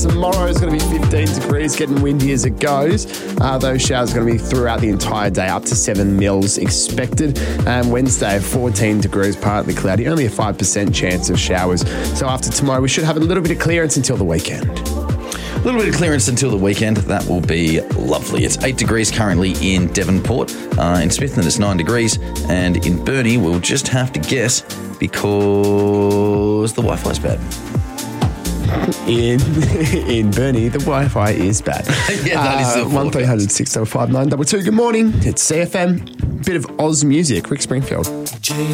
Tomorrow is going to be 15 degrees, getting windy as it goes. Those showers are going to be throughout the entire day, up to 7 mils expected. Wednesday, 14 degrees, partly cloudy, only a 5% chance of showers. So after tomorrow, we should have a little bit of clearance until the weekend. A little bit of clearance until the weekend. That will be lovely. It's 8 degrees currently in Devonport. In Smithton, it's 9 degrees. And in Burnie, we'll just have to guess because the Wi-Fi's bad. In Burnie, the Wi-Fi is bad. Yeah, that is the 1300 605 922. Good morning. It's CFM. Bit of Oz music. Rick Springfield.